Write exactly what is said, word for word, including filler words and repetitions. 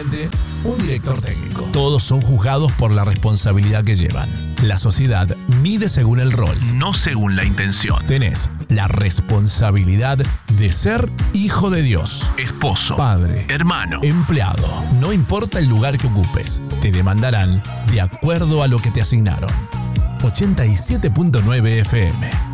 gerente, un director técnico. Todos son juzgados por la responsabilidad que llevan. La sociedad mide según el rol, no según la intención. Tenés la responsabilidad de ser hijo de Dios, esposo, padre, hermano, empleado. No importa el lugar que ocupes, te demandarán de acuerdo a lo que te asignaron. ochenta y siete punto nueve F M